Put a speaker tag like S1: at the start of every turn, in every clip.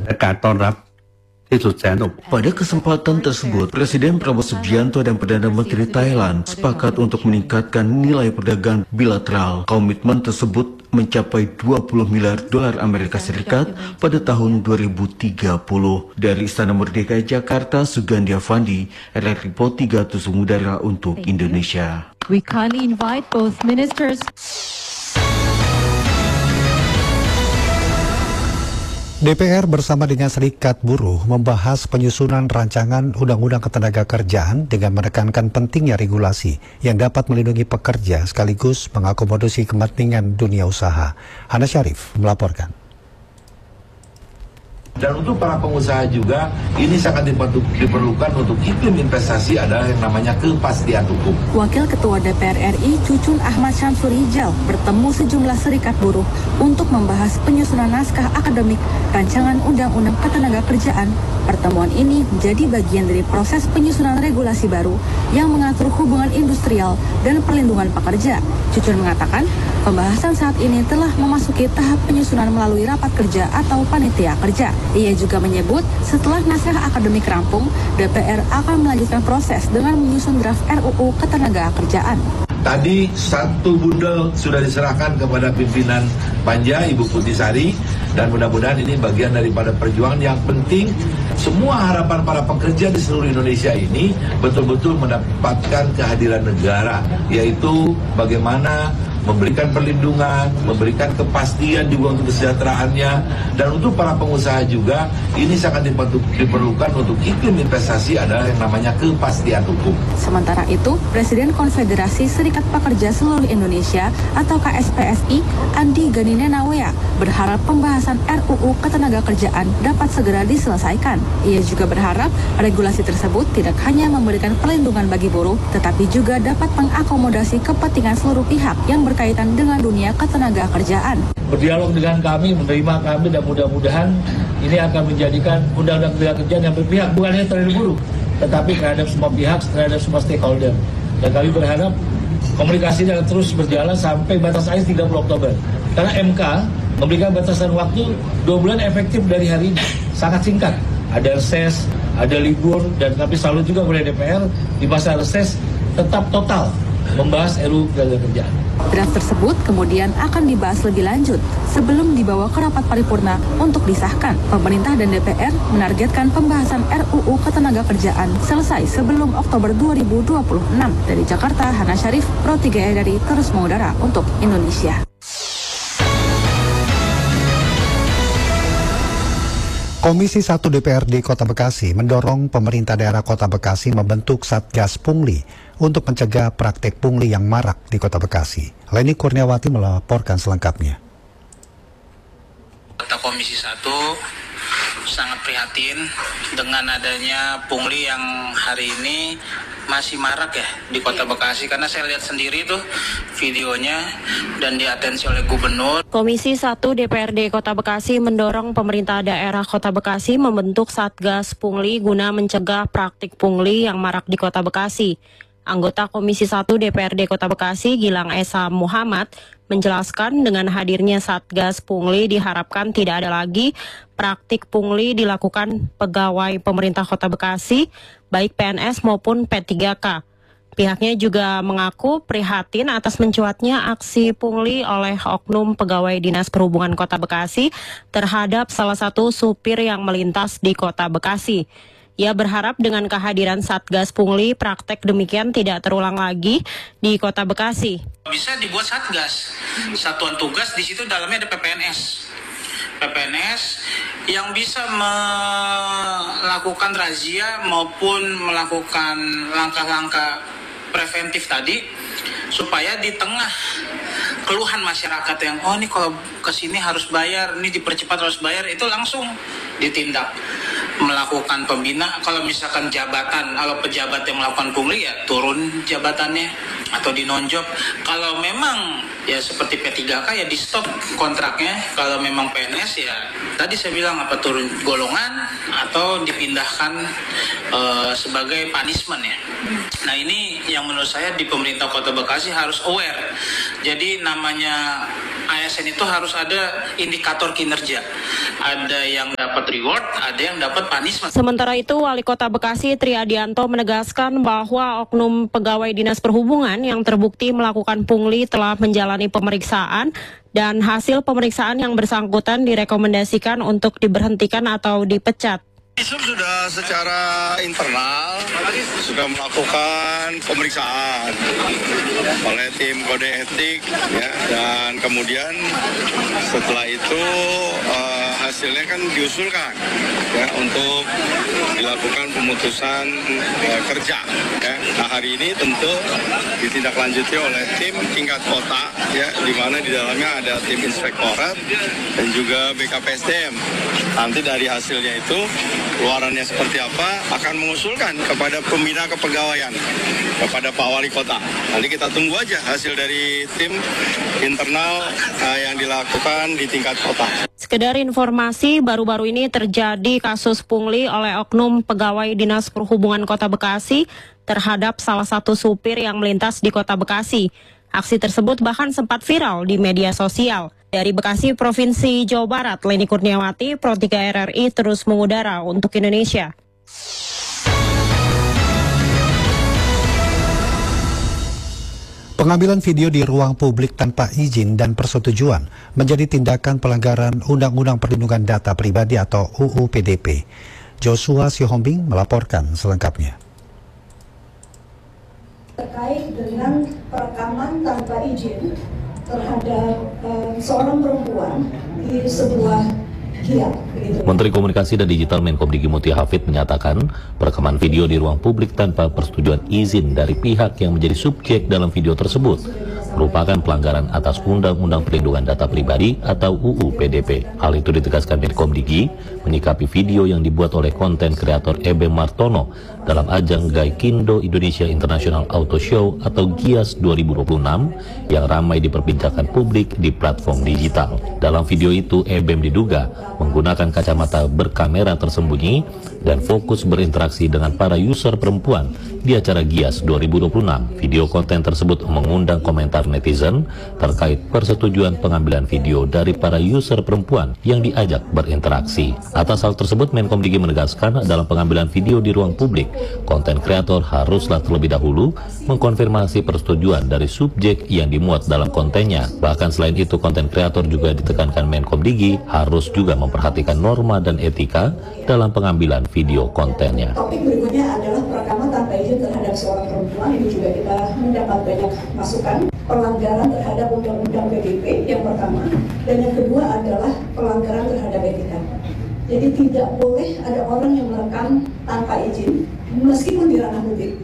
S1: Pada kesempatan tersebut, Presiden Prabowo Subianto dan Perdana Menteri Thailand sepakat untuk meningkatkan nilai perdagangan bilateral. Komitmen tersebut mencapai 20 miliar dolar Amerika Serikat pada tahun 2030. Dari Istana Merdeka Jakarta, Sugandi Avandi, RRI PO 3 Tusung Udara untuk Indonesia.
S2: We kindly invite both ministers.
S3: DPR bersama dengan Serikat Buruh membahas penyusunan rancangan Undang-Undang Ketenagakerjaan dengan menekankan pentingnya regulasi yang dapat melindungi pekerja sekaligus mengakomodasi kepentingan dunia usaha. Hana Syarif melaporkan.
S4: Dan untuk para pengusaha juga, ini sangat diperlukan untuk iklim investasi adalah yang namanya kepastian hukum.
S5: Wakil Ketua DPR RI Cucun Ahmad Syamsul Rijal bertemu sejumlah serikat buruh untuk membahas penyusunan naskah akademik rancangan Undang-Undang Ketenagakerjaan. Pertemuan ini menjadi bagian dari proses penyusunan regulasi baru yang mengatur hubungan industrial dan perlindungan pekerja. Cucun mengatakan, pembahasan saat ini telah memasuki tahap penyusunan melalui rapat kerja atau panitia kerja. Ia juga menyebut setelah naskah akademik rampung, DPR akan melanjutkan proses dengan menyusun draft RUU Ketenagakerjaan.
S4: Tadi satu bundel sudah diserahkan kepada pimpinan Panja, Ibu Putisari, dan mudah-mudahan ini bagian daripada perjuangan yang penting. Semua harapan para pekerja di seluruh Indonesia ini betul-betul mendapatkan kehadiran negara, yaitu bagaimana memberikan perlindungan, memberikan kepastian juga untuk kesejahteraannya, dan untuk para pengusaha juga ini sangat diperlukan untuk iklim investasi adalah yang namanya kepastian hukum.
S5: Sementara itu, Presiden Konfederasi Serikat Pekerja Seluruh Indonesia atau KSPSI Andi Gani Nenawea berharap pembahasan RUU Ketenagakerjaan dapat segera diselesaikan. Ia juga berharap regulasi tersebut tidak hanya memberikan perlindungan bagi buruh, tetapi juga dapat mengakomodasi kepentingan seluruh pihak yang berkaitan dengan dunia ketenagakerjaan.
S6: Berdialog dengan kami, menerima kami, dan mudah-mudahan ini akan menjadikan Undang-Undang Ketenagakerjaan yang berpihak bukan hanya terhadap buruh, tetapi terhadap semua pihak, terhadap semua stakeholder. Dan kami berharap komunikasi akan terus berjalan sampai batas akhir 30 Oktober. Karena MK memberikan batasan waktu 2 bulan efektif dari hari ini. Sangat singkat. Ada reses, ada libur, dan kami selalu juga oleh DPR di masa reses tetap total membahas RUU Ketenagakerjaan.
S5: Draft tersebut kemudian akan dibahas lebih lanjut sebelum dibawa ke rapat paripurna untuk disahkan. Pemerintah dan DPR menargetkan pembahasan RUU Ketenagakerjaan selesai sebelum Oktober 2026. Dari Jakarta, Hana Syarif, Pro 3 dari Terus Mengudara untuk Indonesia.
S3: Komisi 1 DPRD Kota Bekasi mendorong pemerintah daerah Kota Bekasi membentuk Satgas Pungli untuk mencegah praktek pungli yang marak di Kota Bekasi. Leni Kurniawati melaporkan selengkapnya.
S7: Kota Komisi 1 sangat prihatin dengan adanya pungli yang hari ini masih marak ya di Kota Bekasi, karena saya lihat sendiri tuh videonya dan diatensi oleh Gubernur.
S8: Komisi 1 DPRD Kota Bekasi mendorong pemerintah daerah Kota Bekasi membentuk Satgas Pungli guna mencegah praktik pungli yang marak di Kota Bekasi. Anggota Komisi 1 DPRD Kota Bekasi, Gilang Esa Muhammad, menjelaskan dengan hadirnya Satgas Pungli diharapkan tidak ada lagi praktik pungli dilakukan pegawai pemerintah Kota Bekasi, baik PNS maupun P3K. Pihaknya juga mengaku prihatin atas mencuatnya aksi pungli oleh oknum pegawai Dinas Perhubungan Kota Bekasi terhadap salah satu supir yang melintas di Kota Bekasi. Ia berharap dengan kehadiran Satgas Pungli, praktek demikian tidak terulang lagi di Kota Bekasi.
S7: Bisa dibuat Satgas, satuan tugas, di situ dalamnya ada PPNS yang bisa melakukan razia maupun melakukan langkah-langkah preventif tadi, supaya di tengah keluhan masyarakat yang ini kalau kesini harus bayar, ini dipercepat harus bayar, itu langsung ditindak, melakukan pembina. Kalau misalkan jabatan, kalau pejabat yang melakukan pungli ya turun jabatannya atau dinonjok. Kalau memang ya seperti P3K ya di stop kontraknya. Kalau memang PNS ya tadi saya bilang apa turun golongan atau dipindahkan sebagai punishment ya. Nah ini yang menurut saya di pemerintah Kota Bekasi harus aware. Jadi namanya ASN itu harus ada indikator kinerja. Ada yang dapat reward, ada yang dapat punishment.
S8: Sementara itu, Wali Kota Bekasi Triadianto menegaskan bahwa oknum pegawai Dinas Perhubungan yang terbukti melakukan pungli telah menjalani pemeriksaan dan hasil pemeriksaan yang bersangkutan direkomendasikan untuk diberhentikan atau dipecat.
S9: Isur sudah secara internal sudah melakukan pemeriksaan oleh tim kode etik ya, dan kemudian setelah itu hasilnya kan diusulkan ya untuk dilakukan pemutusan kerja ya. Nah, hari ini tentu ditindaklanjuti oleh tim tingkat kota ya, di mana di dalamnya ada tim inspektorat dan juga BKPSDM. Nanti dari hasilnya itu keluarannya seperti apa akan mengusulkan kepada pembina kepegawaian, kepada Pak Wali Kota. Nanti kita tunggu aja hasil dari tim internal yang dilakukan di tingkat kota.
S8: Sekedar informasi, baru-baru ini terjadi kasus pungli oleh oknum pegawai Dinas Perhubungan Kota Bekasi terhadap salah satu supir yang melintas di Kota Bekasi. Aksi tersebut bahkan sempat viral di media sosial. Dari Bekasi, Provinsi Jawa Barat, Leni Kurniawati, Pro 3 RRI terus mengudara untuk Indonesia.
S3: Pengambilan video di ruang publik tanpa izin dan persetujuan menjadi tindakan pelanggaran Undang-Undang Perlindungan Data Pribadi atau UU PDP. Joshua Sihombing melaporkan selengkapnya.
S10: Terkait dengan perekaman tanpa izin terhadap seorang perempuan di sebuah kiat.
S11: Menteri Komunikasi dan Digital Menkomdigi Mutia Hafid menyatakan perekaman video di ruang publik tanpa persetujuan izin dari pihak yang menjadi subjek dalam video tersebut merupakan pelanggaran atas Undang-Undang Perlindungan Data Pribadi atau UU PDP. Hal itu ditegaskan Menkomdigi menyikapi video yang dibuat oleh konten kreator Ebe Martono dalam ajang Gaikindo Indonesia International Auto Show atau GIAS 2026 yang ramai diperbincangkan publik di platform digital. Dalam video itu, Ebem diduga menggunakan kacamata berkamera tersembunyi dan fokus berinteraksi dengan para user perempuan di acara GIAS 2026. Video konten tersebut mengundang komentar netizen terkait persetujuan pengambilan video dari para user perempuan yang diajak berinteraksi. Atas hal tersebut, Menkomdigi menegaskan dalam pengambilan video di ruang publik, konten kreator haruslah terlebih dahulu mengkonfirmasi persetujuan dari subjek yang dimuat dalam kontennya. Bahkan selain itu, konten kreator juga ditekankan Menkomdigi harus juga memperhatikan norma dan etika dalam pengambilan video kontennya.
S10: Topik berikutnya adalah perekaman tanpa izin terhadap seorang perempuan. Ini juga kita mendapat banyak masukan. Pelanggaran terhadap Undang-Undang PDP yang pertama, dan yang kedua adalah pelanggaran terhadap etika. Jadi tidak boleh ada orang yang merekam tanpa izin meskipun di ranah publik.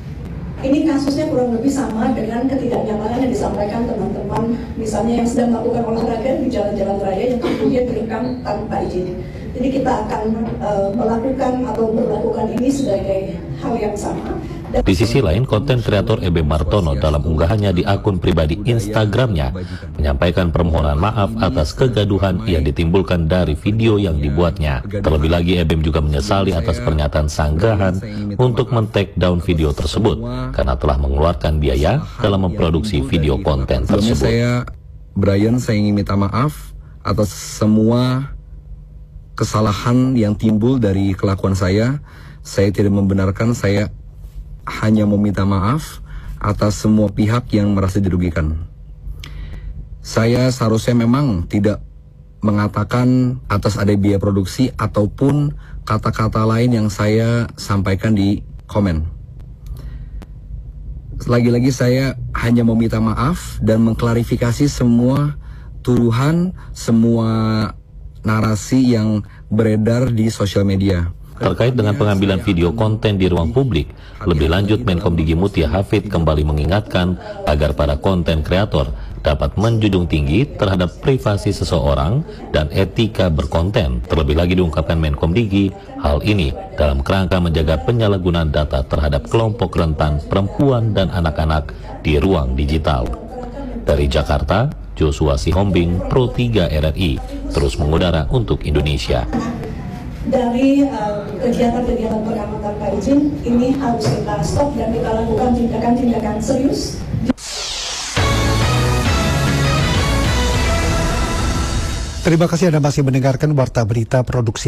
S10: Ini kasusnya kurang lebih sama dengan ketidaknyamanan yang disampaikan teman-teman misalnya yang sedang melakukan olahraga di jalan-jalan raya yang kemudian direkam tanpa izin. Jadi kita akan melakukan atau berlakukan ini sebagai hal yang sama.
S11: Di sisi lain, konten kreator Ebe Martono dalam unggahannya di akun pribadi Instagramnya menyampaikan permohonan maaf atas kegaduhan yang ditimbulkan dari video yang dibuatnya. Terlebih lagi, Ebem juga menyesali atas pernyataan sanggahan untuk men-take down video tersebut karena telah mengeluarkan biaya dalam memproduksi video konten tersebut.
S12: Saya ingin minta maaf atas semua kesalahan yang timbul dari kelakuan saya. Saya tidak membenarkan, saya hanya meminta maaf atas semua pihak yang merasa dirugikan. Saya seharusnya memang tidak mengatakan atas ada biaya produksi ataupun kata-kata lain yang saya sampaikan di komen. Lagi-lagi saya hanya meminta maaf dan mengklarifikasi semua tuduhan, semua narasi yang beredar di sosial media.
S11: Terkait dengan pengambilan video konten di ruang publik, lebih lanjut Menkomdigi Mutia Hafid kembali mengingatkan agar para konten kreator dapat menjunjung tinggi terhadap privasi seseorang dan etika berkonten. Terlebih lagi diungkapkan Menkomdigi, hal ini dalam kerangka menjaga penyalahgunaan data terhadap kelompok rentan perempuan dan anak-anak di ruang digital. Dari Jakarta, Joshua Sihombing, Pro 3 RRI, terus mengudara untuk Indonesia.
S10: Dari kegiatan-kegiatan perekaman tanpa izin ini harus kita stop dan kita lakukan tindakan-tindakan serius.
S3: Terima kasih Anda masih mendengarkan Warta Berita Produksi